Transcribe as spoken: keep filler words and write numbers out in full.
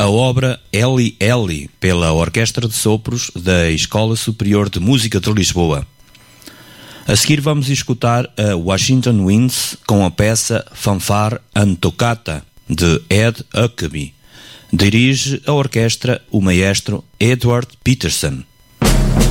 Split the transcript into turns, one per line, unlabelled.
a obra Eli Eli, pela Orquestra de Sopros da Escola Superior de Música de Lisboa. A seguir vamos escutar a Washington Winds com a peça Fanfare and Toccata, de Ed Huckabee. Dirige a orquestra o maestro Edward Peterson.